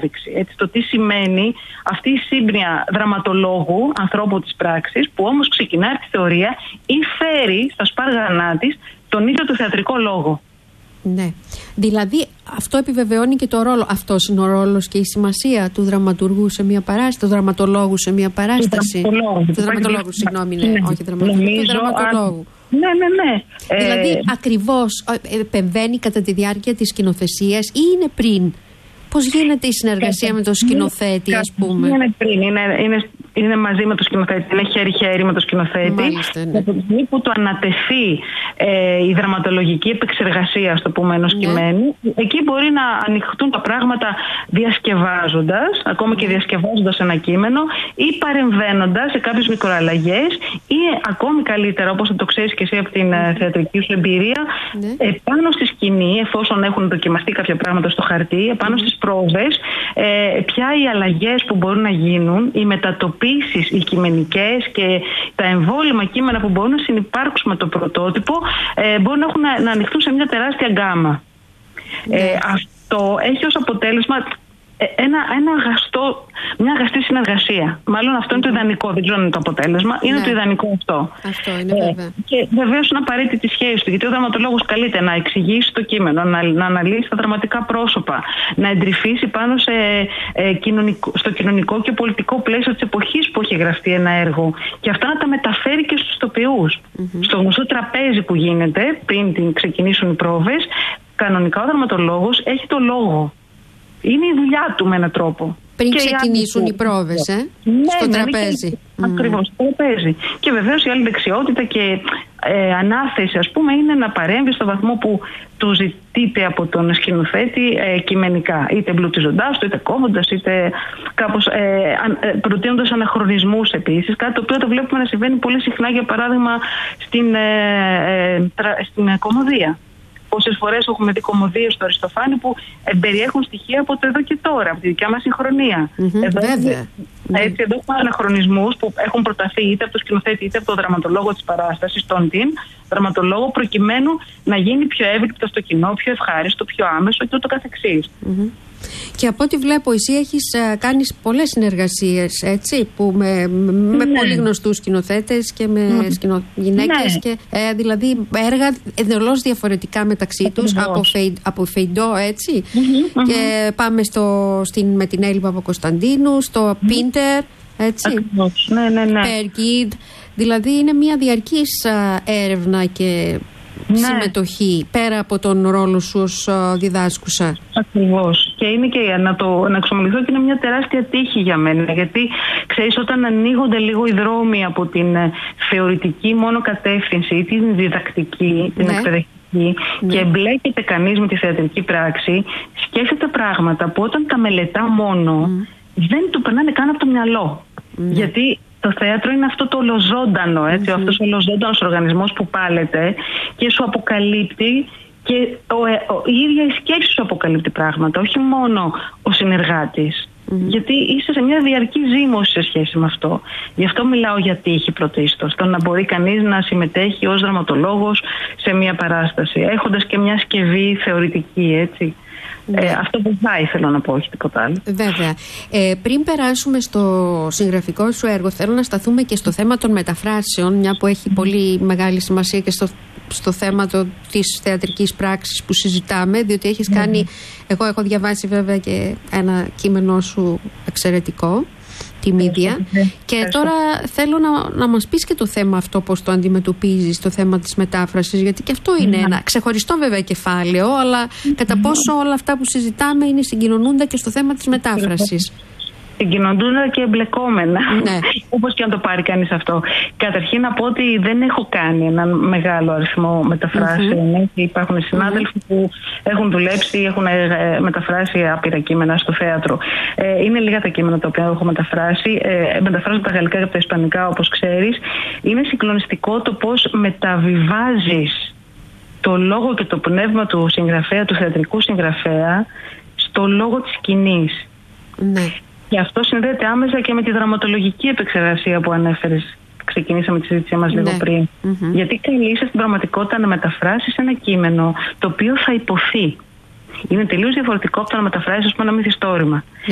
απόδειξη. Έτσι, το τι σημαίνει αυτή η σύμπνοια δραματολόγου, ανθρώπου της πράξης, που όμως ξεκινάει από τη θεωρία ή φέρει στα σπάργανά της τον ίδιο το θεατρικό λόγο. Ναι. Δηλαδή αυτό επιβεβαιώνει και το ρόλο. Αυτός είναι ο ρόλος και η σημασία του δραματουργού σε μια παράσταση, του δραματολόγου σε μια παράσταση. Του δραματολόγου, συγγνώμη, ναι, όχι δραματολόγου. Του δραματολόγου. Ναι. Δηλαδή ακριβώς επεμβαίνει κατά τη διάρκεια της σκηνοθεσίας ή είναι πριν? Πώς γίνεται η συνεργασία με τον σκηνοθέτη, ας πούμε? Είναι πριν, είναι μαζί με τον σκηνοθέτη, είναι χέρι-χέρι με τον σκηνοθέτη. Μάλιστα, ναι. Από τη στιγμή που του ανατεθεί η δραματολογική επεξεργασία, ας το πούμε, ενός κειμένου, εκεί μπορεί να ανοιχτούν τα πράγματα διασκευάζοντας, ακόμα και διασκευάζοντας ένα κείμενο, ή παρεμβαίνοντας σε κάποιες μικροαλλαγές, ή ακόμη καλύτερα, όπως θα το ξέρεις και εσύ από την θεατρική σου εμπειρία, επάνω στη σκηνή, εφόσον έχουν δοκιμαστεί κάποια πράγματα στο χαρτί, επάνω στις πρόβες, ποια οι αλλαγές που μπορούν να γίνουν, οι μετατοπίσεις, οι κειμενικές και τα εμβόλυμα κείμενα που μπορούν να συνυπάρξουν με το πρωτότυπο, μπορούν να ανοιχτούν σε μια τεράστια γκάμα. Αυτό έχει ως αποτέλεσμα μια αγαστή συνεργασία. Μάλλον αυτό είναι το ιδανικό, δεν ξέρω αν είναι το αποτέλεσμα. Είναι το ιδανικό αυτό. Αυτό είναι βέβαια. Και βεβαίως είναι απαραίτητη σχέση του, γιατί ο δραματολόγος καλείται να εξηγήσει το κείμενο, να αναλύσει τα δραματικά πρόσωπα, να εντρυφήσει πάνω στο κοινωνικό και πολιτικό πλαίσιο της εποχής που έχει γραφτεί ένα έργο, και αυτά να τα μεταφέρει και στους ηθοποιούς. Στο γνωστό τραπέζι που γίνεται πριν ξεκινήσουν οι πρόβες, κανονικά ο δραματολόγος έχει το λόγο. Είναι η δουλειά του με έναν τρόπο. Πριν ξεκινήσουν οι πρόβες, στο τραπέζι. Ακριβώς, στο τραπέζι. Και βεβαίως η άλλη δεξιότητα και ανάθεση, ας πούμε, είναι να παρέμβει στο βαθμό που του ζητείται από τον σκηνοθέτη κειμενικά. Είτε εμπλουτιζοντάς το, είτε κόβοντας, είτε κάπως προτείνοντας αναχρονισμούς επίσης. Κάτι το οποίο το βλέπουμε να συμβαίνει πολύ συχνά, για παράδειγμα, στην κομμωδία. Πόσες φορές έχουμε δει κομμωδίες στο Αριστοφάνη που περιέχουν στοιχεία από το εδώ και τώρα, από τη δικιά μας συγχρονία. Εδώ έχουμε αναχρονισμούς που έχουν προταθεί είτε από το σκηνοθέτη είτε από τον δραματολόγο της παράστασης, τον δραματολόγο, προκειμένου να γίνει πιο εύληπτο στο κοινό, πιο ευχάριστο, πιο άμεσο και ούτω καθεξής. Και από ό,τι βλέπω, εσύ έχεις κάνει πολλές συνεργασίες, έτσι, που με πολύ γνωστούς σκηνοθέτες και με γυναίκες, και δηλαδή έργα εντελώς διαφορετικά μεταξύ τους, από Φεϊντό, έτσι, και πάμε με την Έλλη Παπακοσταντίνου, στο Πίντερ, έτσι, Περκίδ, δηλαδή είναι μια διαρκής έρευνα και συμμετοχή, πέρα από τον ρόλο σου ως διδάσκουσα. Ακριβώς. Και είναι και να εξομιληθώ και είναι μια τεράστια τύχη για μένα. Γιατί ξέρεις, όταν ανοίγονται λίγο οι δρόμοι από την θεωρητική μόνο κατεύθυνση ή την διδακτική, την εκπαιδευτική, και εμπλέκεται κανείς με τη θεατρική πράξη, σκέφτεται πράγματα που όταν τα μελετά μόνο δεν του περνάνε καν από το μυαλό. Γιατί το θέατρο είναι αυτό το ολοζώντανο, έτσι, αυτός ο ολοζώντανος οργανισμός που πάλεται και σου αποκαλύπτει, και η ίδια η σκέψη σου αποκαλύπτει πράγματα, όχι μόνο ο συνεργάτης. Γιατί είσαι σε μια διαρκή ζήμωση σε σχέση με αυτό. Γι' αυτό μιλάω για τύχη πρωτίστως. Το να μπορεί κανείς να συμμετέχει ως δραματολόγος σε μια παράσταση, έχοντας και μια σκευή θεωρητική, έτσι. Αυτό βοηθάει, θέλω να πω, όχι τίποτα άλλο. Βέβαια. Πριν περάσουμε στο συγγραφικό σου έργο, θέλω να σταθούμε και στο θέμα των μεταφράσεων, μια που έχει πολύ μεγάλη σημασία και στο θέμα της θεατρικής πράξης που συζητάμε, διότι έχεις κάνει, εγώ έχω διαβάσει βέβαια και ένα κείμενό σου εξαιρετικό, τη Μύδια, και τώρα θέλω να μας πεις και το θέμα αυτό, πώς το αντιμετωπίζεις, το θέμα της μετάφρασης, γιατί και αυτό είναι ένα ξεχωριστό βέβαια κεφάλαιο, αλλά κατά πόσο όλα αυτά που συζητάμε συγκοινωνούνται και στο θέμα της μετάφρασης. Συγκοινωνούνται και εμπλεκόμενα, όπως και αν το πάρει κανείς αυτό. Καταρχήν να πω ότι δεν έχω κάνει έναν μεγάλο αριθμό μεταφράσεων. Υπάρχουν συνάδελφοι που έχουν δουλέψει, έχουν μεταφράσει άπειρα κείμενα στο θέατρο. Είναι λίγα τα κείμενα τα οποία έχω μεταφράσει. Μεταφράζω τα γαλλικά και από τα ισπανικά, όπως ξέρεις. Είναι συγκλονιστικό το πώς μεταβιβάζεις το λόγο και το πνεύμα του συγγραφέα, του θεατρικού συγγραφέα, στο λόγο της σκηνής. Και αυτό συνδέεται άμεσα και με τη δραματολογική επεξεργασία που ανέφερες. Ξεκινήσαμε τη συζήτησή μας λίγο πριν. Γιατί καλείσαι στην πραγματικότητα να μεταφράσεις ένα κείμενο το οποίο θα υποθεί. Είναι τελείως διαφορετικό από το να μεταφράσεις ένα μυθιστόρημα.